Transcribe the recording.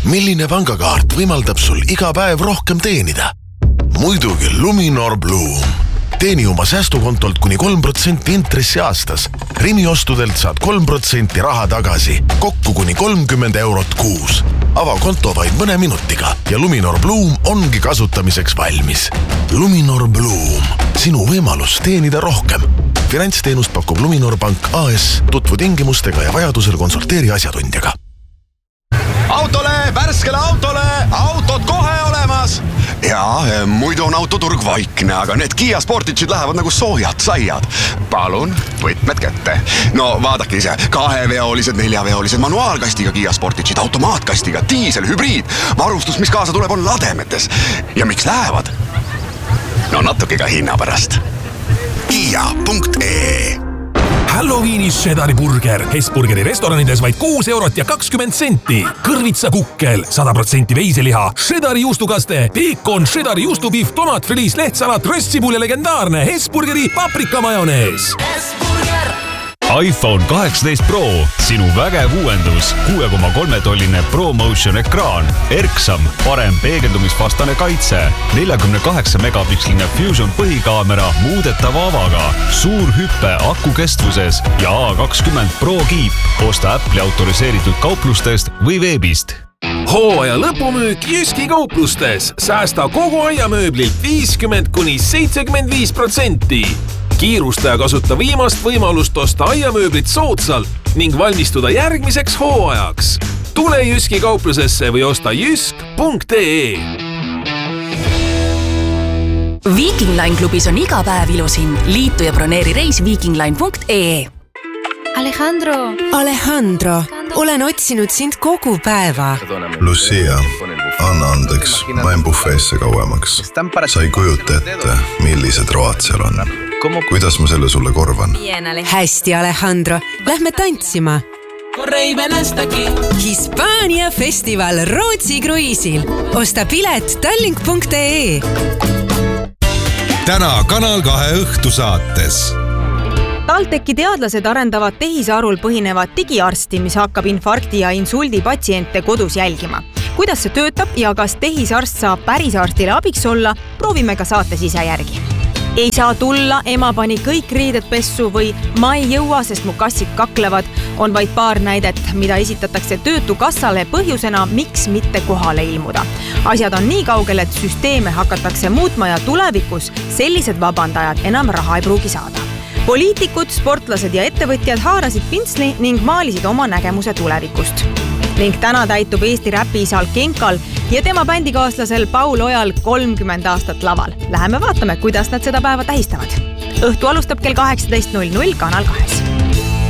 Milline pangakaart võimaldab sul iga päev rohkem teenida? Muidugi Luminor Bloom. Teeni oma säästukontolt kuni 3% intressi aastas. Rimi ostudelt saad 3% raha tagasi. Kokku kuni 30 eurot kuus. Ava konto vaid mõne minutiga ja Luminor Bloom ongi kasutamiseks valmis. Luminor Bloom. Sinu võimalus teenida rohkem. Finantsteenust pakub Luminor Pank AS. Tutvu tingimustega ja vajadusel konsulteeri asjatundjaga. Autole, värskele autole, autod kohe olemas. Ja, muidu on autoturg vaikne, aga need Kia Sportage'id lähevad nagu soojad saiad. Palun, võtmed kätte. No vaadake ise, 2-veolised, 4-veolised, manuaalkastiga Kia Sportage'id, automaatkastiga, diisel, hübriid. Varustus, mis kaasa tuleb, on lademetes. Ja miks lähevad? No natuke ka hinna pärast. Kia.ee Halloweenis Cheddari burger. Hesburgeri restoranides vaid 6 eurot ja 20 senti. Kõrvitsa kukkel, 100% veiseliha, Cheddari juustukaste, peekon, Cheddari juustupihv, tomatfrilis, lehtsalat, röstsipul ja legendaarne Hesburgeri paprikamajonees. iPhone 18 Pro, sinu vägev uuendus, 6,3-tolline ProMotion ekraan, erksam, parem peegeldumisvastane kaitse, 48 megapiksline Fusion põhikaamera muudetava avaga, suur hüppe aku kestvuses ja A20 Pro kiip. Osta Apple'i autoriseeritud kauplustest või veebist. Hooaja lõpumüük Jyski kauplustes. Säästa kogu aiamööblilt 50–75%. Kiirusta ja kasuta viimast võimalust osta aiamööblit soodsalt ning valmistuda järgmiseks hooajaks. Tule Jyski kauplusesse või osta jysk.ee. Viking Line klubis on iga päev ilusin. Liitu ja broneeri reis vikingline.ee. Alejandro, olen otsinud sind kogu päeva. Lucia, anna andeks, ma en bufeesse kauemaks. Sa ei kujuta ette, millised road seal on. Kuidas ma selle sulle korvan? Hästi, Alejandro. Lähme tantsima. Hispaania festival Rootsi kruiisil. Osta pilet tallink.ee. Täna Kanal 2 õhtusaates. TalTechi teadlased arendavad tehisarul põhinevat digiarsti, mis hakkab infarkti ja insuldi patsiente kodus jälgima. Kuidas see töötab ja kas tehisarst saab päris arstile abiks olla, proovime ka saates ise järgi. Ei saa tulla, ema pani kõik riided pessu või ma ei jõua, sest mu kassid kaklevad, on vaid paar näidet, mida esitatakse töötukassale põhjusena, miks mitte kohale ilmuda. Asjad on nii kaugel, et süsteeme hakatakse muutma ja tulevikus sellised vabandajad enam raha ei pruugi saada. Poliitikud, sportlased ja ettevõtjad haarasid pintsli ning maalisid oma nägemuse tulevikust. Ning täna täitub Eesti räpiisal Kenkal ja tema bändikaaslasel Paul Ojal 30 aastat laval. Läheme vaatame, kuidas nad seda päeva tähistavad. Õhtu alustab kell 18.00 Kanal 2.